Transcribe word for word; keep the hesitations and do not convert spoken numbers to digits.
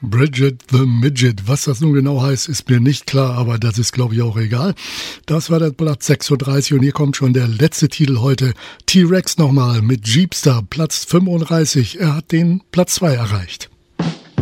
Bridget the Midget. Was das nun genau heißt, ist mir nicht klar, aber das ist, glaube ich, auch egal. Das war der Platz sechsunddreißig und hier kommt schon der letzte Titel heute. T-Rex nochmal mit Jeepster, Platz fünfunddreißig. Er hat den Platz zwei erreicht.